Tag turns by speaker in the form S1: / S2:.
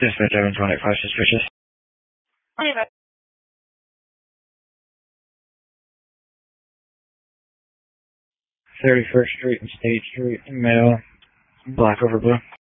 S1: Dispatch 725 suspicious. 31st Street and State Street, male, black over blue.